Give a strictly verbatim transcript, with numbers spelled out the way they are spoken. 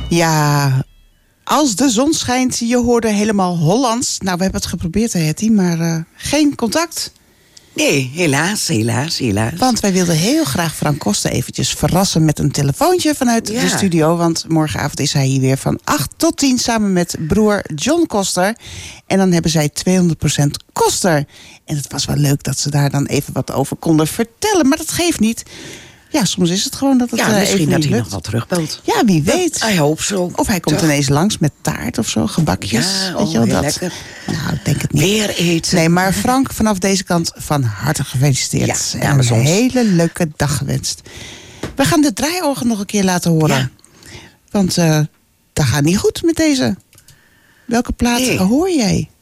Ja, als de zon schijnt, je hoorde helemaal Hollands. Nou, we hebben het geprobeerd, hè, Hetty, maar uh, geen contact. Nee, helaas, helaas, helaas. Want wij wilden heel graag Frank Koster eventjes verrassen met een telefoontje vanuit ja. de studio. Want morgenavond is hij hier weer van acht tot tien samen met broer John Koster. En dan hebben zij tweehonderd procent Koster. En het was wel leuk dat ze daar dan even wat over konden vertellen. Maar dat geeft niet. Ja, soms is het gewoon dat het ja, uh, misschien even dat niet hij lukt. nog wel terugbelt. Ja, wie weet. I hope so. Of hij komt Toch? ineens langs met taart of zo, gebakjes. Ja, weet oh, je wel heel dat? lekker. Nou, ik denk het niet. Weer eten. Nee, maar Frank, vanaf deze kant van harte gefeliciteerd. Ja, en dames een ons. hele leuke dag gewenst. We gaan de draaiorgel nog een keer laten horen. Ja. Want uh, dat gaat niet goed met deze. Welke plaat Nee. hoor jij?